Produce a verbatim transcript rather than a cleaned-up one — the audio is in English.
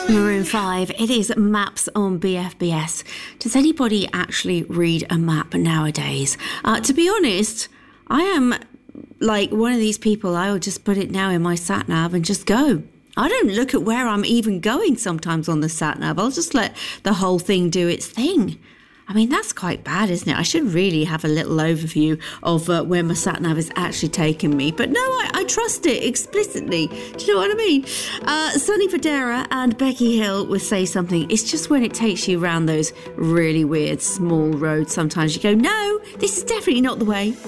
Maroon five, it is Maps on B F B S. Does anybody actually read a map nowadays? Uh, to be honest, I am like one of these people. I will just put it now in my sat nav and just go. I don't look at where I'm even going sometimes on the sat nav. I'll just let the whole thing do its thing. I mean, that's quite bad, isn't it? I should really have a little overview of uh, where my sat-nav is actually taking me. But no, I, I trust it explicitly. Do you know what I mean? Uh, Sonny Fodera and Becky Hill will say something. It's just when it takes you around those really weird small roads, sometimes you go, no, this is definitely not the way.